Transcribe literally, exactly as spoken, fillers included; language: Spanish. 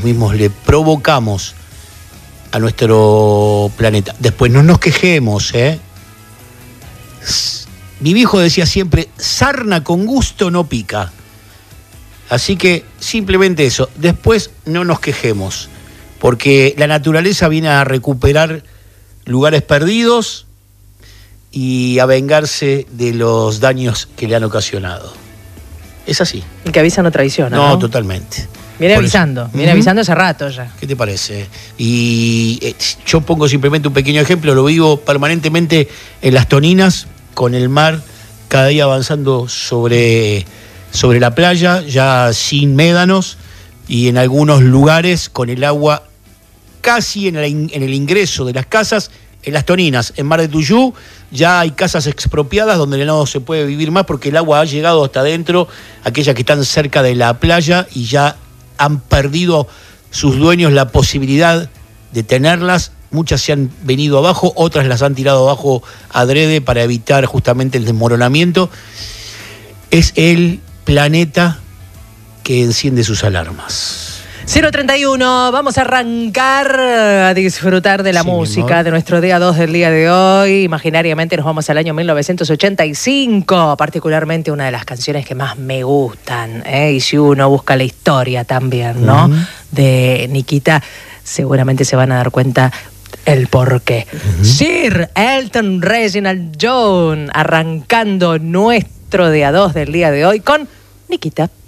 mismos le provocamos a nuestro planeta. Después no nos quejemos, ¿eh? Mi viejo decía siempre, sarna con gusto no pica. Así que simplemente eso. Después no nos quejemos, porque la naturaleza viene a recuperar lugares perdidos y a vengarse de los daños que le han ocasionado. Es así. El que avisa no traiciona, No, ¿no? totalmente. Viene Por avisando, eso. viene Uh-huh. avisando hace rato ya. ¿Qué te parece? Y eh, yo pongo simplemente un pequeño ejemplo, lo vivo permanentemente en Las Toninas, con el mar cada día avanzando sobre, sobre la playa, ya sin médanos, y en algunos lugares con el agua casi en el, en el ingreso de las casas. En Las Toninas, en Mar de Tuyú, ya hay casas expropiadas donde no se puede vivir más porque el agua ha llegado hasta adentro, aquellas que están cerca de la playa, y ya han perdido sus dueños la posibilidad de tenerlas. Muchas se han venido abajo, otras las han tirado abajo adrede para evitar justamente el desmoronamiento. Es el planeta que enciende sus alarmas. cero treinta y uno, vamos a arrancar a disfrutar de la Sí, música de nuestro día dos del día de hoy. Imaginariamente nos vamos al año mil novecientos ochenta y cinco, particularmente una de las canciones que más me gustan, ¿eh? Y si uno busca la historia también, ¿no? Uh-huh. De Nikita, seguramente se van a dar cuenta el porqué. Uh-huh. Sir Elton Reginald John, arrancando nuestro día dos del día de hoy con Nikita.